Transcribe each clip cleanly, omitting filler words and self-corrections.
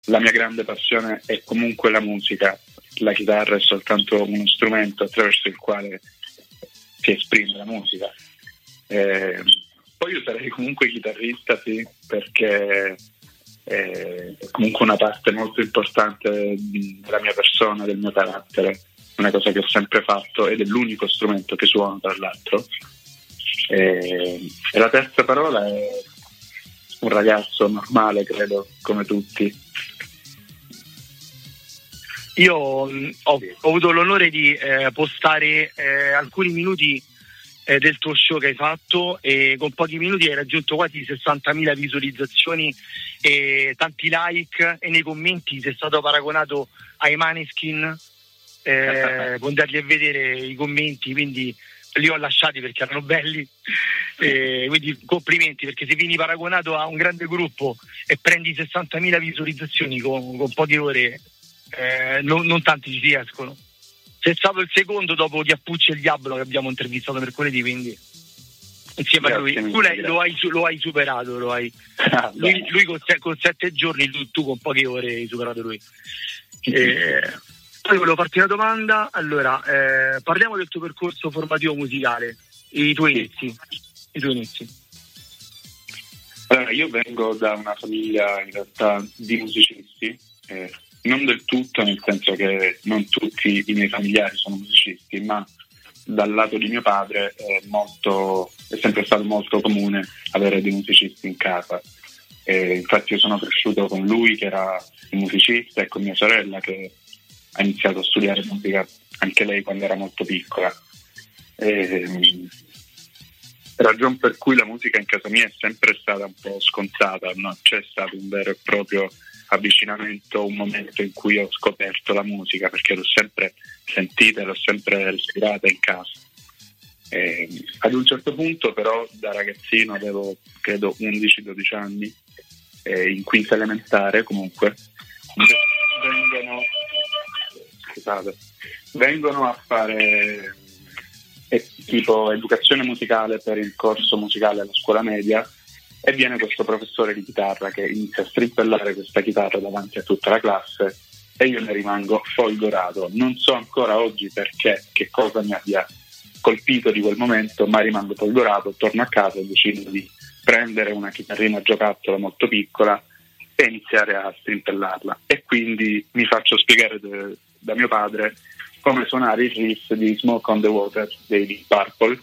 la mia grande passione è comunque la musica. La chitarra è soltanto uno strumento attraverso il quale si esprime la musica. Poi io sarei comunque chitarrista, sì, perché è comunque una parte molto importante della mia persona, del mio carattere, una cosa che ho sempre fatto ed è l'unico strumento che suono, tra l'altro. E la terza parola è un ragazzo normale, credo, come tutti. Io ho avuto l'onore di postare alcuni minuti del tuo show che hai fatto, e con pochi minuti hai raggiunto quasi 60.000 visualizzazioni e tanti like, e nei commenti sei stato paragonato ai Maneskin. Puoi andarli a vedere i commenti, quindi li ho lasciati perché erano belli, quindi complimenti, perché se vieni paragonato a un grande gruppo e prendi 60.000 visualizzazioni con poche ore, non tanti ci riescono. Sei stato il secondo dopo Chiappucci e il Diablo che abbiamo intervistato mercoledì, quindi insieme a lui. Tu lo hai superato, lui con 7 giorni, tu con poche ore hai superato lui. Poi volevo farti una domanda. Allora, parliamo del tuo percorso formativo musicale, i tuoi inizi. Allora, io vengo da una famiglia in realtà di musicisti, non del tutto, nel senso che non tutti i miei familiari sono musicisti, ma dal lato di mio padre è sempre stato molto comune avere dei musicisti in casa. Infatti io sono cresciuto con lui che era un musicista e con mia sorella che ha iniziato a studiare musica anche lei quando era molto piccola. Ragione per cui la musica in casa mia è sempre stata un po' scontata, non c'è stato un vero e proprio avvicinamento, un momento in cui ho scoperto la musica, perché l'ho sempre sentita, l'ho sempre respirata in casa. Ad un certo punto però, da ragazzino, avevo credo 11-12 anni, in quinta elementare comunque, vengono a fare tipo educazione musicale per il corso musicale alla scuola media, e viene questo professore di chitarra che inizia a strimpellare questa chitarra davanti a tutta la classe, e io ne rimango folgorato. Non so ancora oggi perché, che cosa mi abbia colpito di quel momento, ma rimango folgorato. Torno a casa e decido di prendere una chitarrina giocattolo molto piccola e iniziare a strimpellarla, e quindi mi faccio spiegare da mio padre come suonare il riff di Smoke on the Water dei Deep Purple.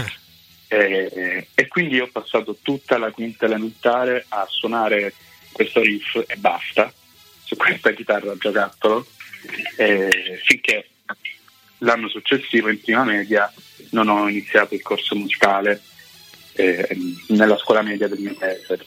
E quindi ho passato tutta la quinta elementare a suonare questo riff e basta su questa chitarra a giocattolo, finché l'anno successivo, in prima media, non ho iniziato il corso musicale nella scuola media del mio paese.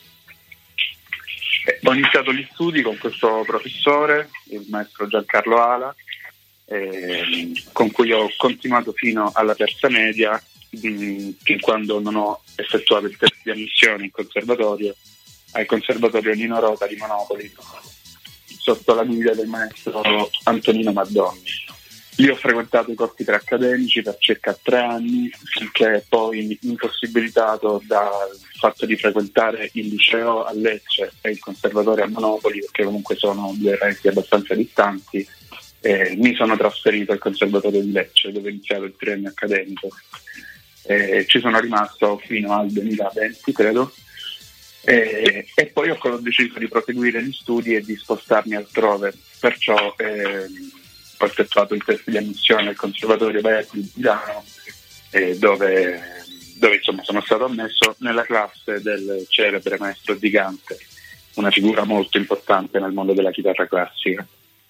Ho iniziato gli studi con questo professore, il maestro Giancarlo Ala, con cui ho continuato fino alla terza media, fin quando non ho effettuato il test di ammissione al conservatorio Nino Rota di Monopoli, sotto la guida del maestro Antonino Maddoni. Lì ho frequentato i corsi preaccademici per circa 3 anni, finché poi, impossibilitato dal fatto di frequentare il liceo a Lecce e il conservatorio a Monopoli, perché comunque sono 2 paesi abbastanza distanti, mi sono trasferito al conservatorio di Lecce, dove ho iniziato il triennio accademico. Ci sono rimasto fino al 2020, credo, e poi ho deciso di proseguire gli studi e di spostarmi altrove, perciò ho effettuato il test di ammissione al Conservatorio Berkeley di Milano, dove insomma sono stato ammesso nella classe del celebre maestro Zigante, una figura molto importante nel mondo della chitarra classica.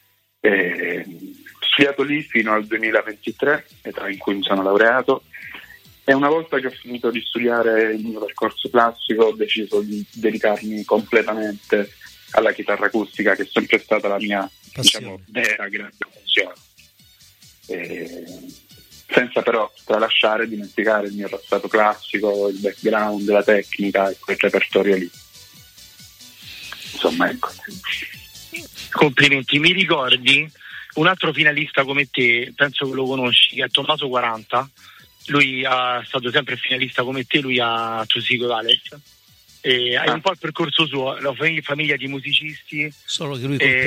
Ho studiato lì fino al 2023, età in cui mi sono laureato, e una volta che ho finito di studiare il mio percorso classico ho deciso di dedicarmi completamente alla chitarra acustica, che è sempre stata la mia, diciamo, vera grande passione, senza però tralasciare e dimenticare il mio passato classico, il background, la tecnica e quel repertorio lì. Insomma, ecco. Complimenti. Mi ricordi un altro finalista come te, penso che lo conosci, che è Tommaso 40. Lui è stato sempre finalista come te, lui a Tusico Valles. Hai un po' il percorso suo, la famiglia di musicisti. Solo che lui